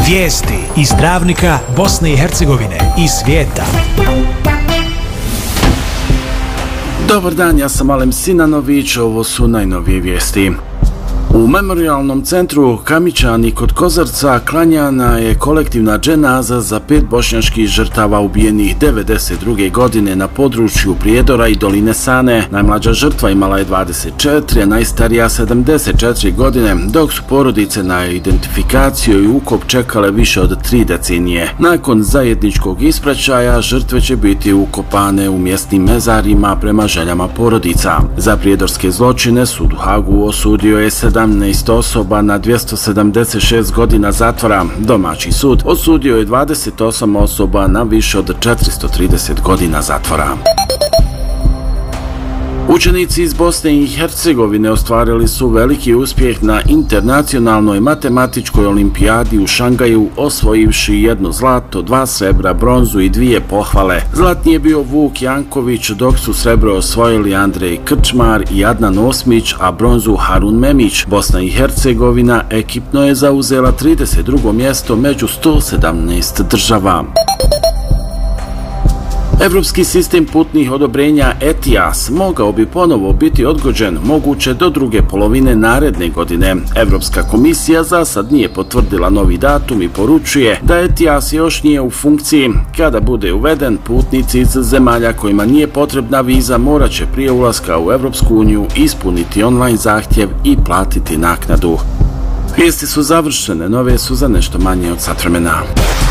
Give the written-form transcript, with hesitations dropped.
Vijesti iz Dravnika, Bosne i Hercegovine i svijeta. Dobar dan, ja sam Alem Sinanović, ovo su najnovije vijesti. U memorialnom centru Kamičani kod Kozarca klanjana je kolektivna dženaza za 5 bošnjačkih žrtava ubijenih 1992. godine na području Prijedora i doline Sane. Najmlađa žrtva imala je 24, a najstarija 74 godine, dok su porodice na identifikaciju i ukop čekale više od 3 decenije. Nakon zajedničkog ispraćaja žrtve će biti ukopane u mjesnim mezarima prema željama porodica. Za prijedorske zločine sud u Hagu osudio je 17 osoba na 276 godina zatvora. Domaći sud osudio je 28 osoba na više od 430 godina zatvora. Učenici iz Bosne i Hercegovine ostvarili su veliki uspjeh na internacionalnoj matematičkoj olimpijadi u Šangaju, osvojivši 1 zlato, 2 srebra, bronzu i 2 pohvale. Zlatni je bio Vuk Janković, dok su srebro osvojili Andrej Krčmar i Adnan Osmić, a bronzu Harun Memić. Bosna i Hercegovina ekipno je zauzela 32. mjesto među 117 država. Evropski sistem putnih odobrenja ETIAS mogao bi ponovo biti odgođen, moguće do druge polovine naredne godine. Evropska komisija za sad nije potvrdila novi datum i poručuje da ETIAS još nije u funkciji. Kada bude uveden, putnici iz zemalja kojima nije potrebna viza morat će prije ulaska u Evropsku uniju ispuniti online zahtjev i platiti naknadu. Vijesti su završene, nove su za nešto manje od sat vremena.